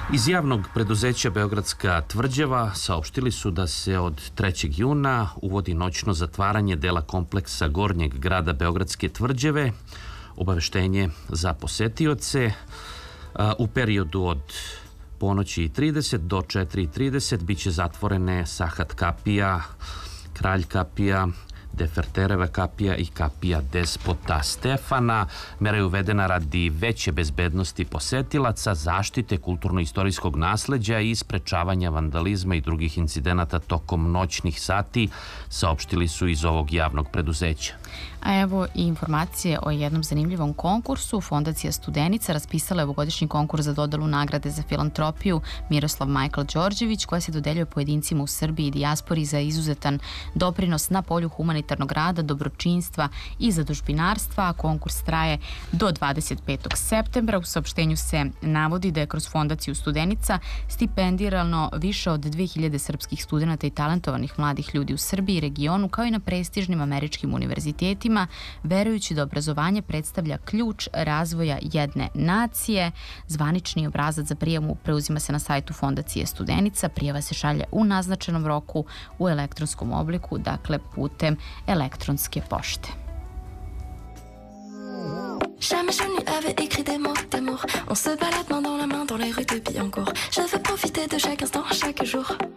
Iz javnog preduzeća Beogradska tvrđava saopštili su da se od 3. juna uvodi noćno zatvaranje dela kompleksa Gornjeg grada Beogradske tvrđave. Obaveštenje za posetioce u periodu od ponoći i 30 do 4:30 biće zatvorene Sahat kapija, Kralj kapija, Defertereva kapija i kapija Despota Stefana. Mera je uvedena radi veće bezbednosti posetilaca, zaštite kulturno-istorijskog nasleđa i sprečavanja vandalizma i drugih incidenata tokom noćnih sati, saopštili su iz ovog javnog preduzeća. A evo i informacije o jednom zanimljivom konkursu. Fondacija Studenica raspisala je ovogodišnji konkurs za dodelu nagrade za filantropiju Miroslav Majkl Đorđević, koja se dodeljuje pojedincima u Srbiji i dijaspori za izuzetan doprinos na polju humanitarnog rada, dobročinstva i zadužbinarstva. Konkurs traje do 25. septembra. U saopštenju se navodi da je kroz Fondaciju Studenica stipendirano više od 2000 srpskih studenata i talentovanih mladih ljudi u Srbiji i regionu, kao i na prestižnim američkim univerzitetima, verujući da obrazovanje predstavlja ključ razvoja jedne nacije. Zvanični obrazac za prijamu preuzima se na sajtu Fondacije Studenica. Prijava se šalje u naznačenom roku u elektronskom obliku, dakle putem elektronske pošte. Jamais je lui avais écrit des mots d'amour. On se balade main dans la main dans les rues de Billancourt. Je veux profiter de chaque instant, chaque jour.